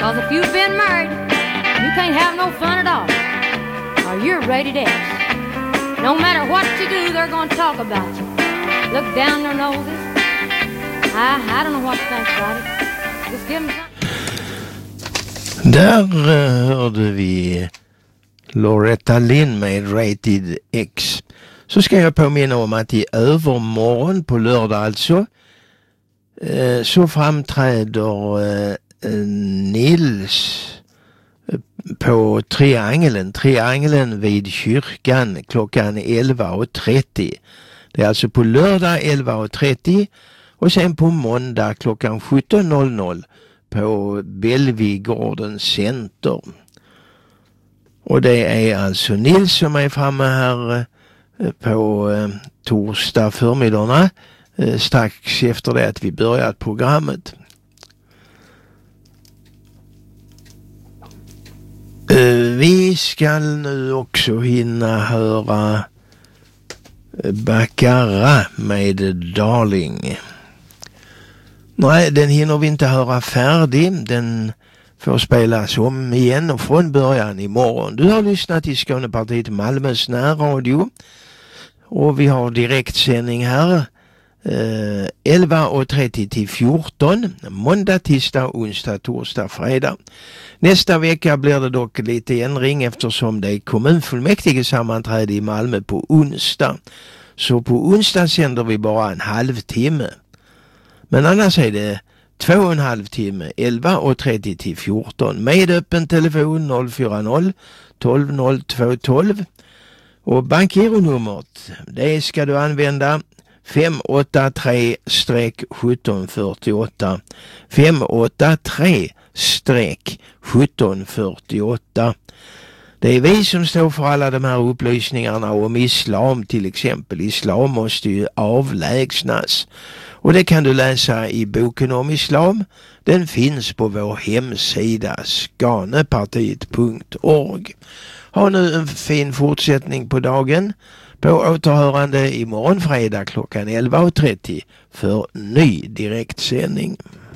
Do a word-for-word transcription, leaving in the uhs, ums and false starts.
Cause if you've been married, you can't have no fun at all. Or you're rated X. No matter what you do, they're gonna talk about you. Look down their noses. I, I don't know what to think about it. Just give them something. Där uh, hörde vi Loretta Lynn med Rated X. Så ska jag påminna om att i övermorgon på lördag alltså uh, så framträder uh, Nils på Triangeln, Triangeln vid kyrkan klockan elva och trettio. Det är alltså på lördag elva och trettio och sen på måndag klockan sjutton på Bellevigården Center. Och det är alltså Nils som är framme här på eh, torsdag förmiddagarna eh, strax efter det att vi börjat programmet. Uh, vi ska nu också hinna höra Baccara med Darling. Nej, den hinner vi inte höra färdig. Den får spelas om igen och från början imorgon. Du har lyssnat till Skånepartiet Malmös närradio. Och vi har direktsändning här. Uh, elva och trettio till fjorton. Måndag, tisdag, onsdag, torsdag, fredag. Nästa vecka blir det dock lite ändring eftersom det är kommunfullmäktige sammanträde i Malmö på onsdag. Så på onsdag sänder vi bara en halvtimme. Men annars är det två och en halv timme, elva och trettio till fjorton. Med öppen telefon noll fyra noll tolv noll två tolv. Och bankgironumret, det ska du använda fem åtta tre sjutton fyrtioåtta. fem åtta tre sjutton fyrtioåtta. Det är vi som står för alla de här upplysningarna om islam till exempel. Islam måste ju avlägsnas. Och det kan du läsa i boken om islam. Den finns på vår hemsida skanepartiet punkt org. Ha nu en fin fortsättning på dagen. På återhörande imorgon fredag klockan elva och trettio för ny direktsändning.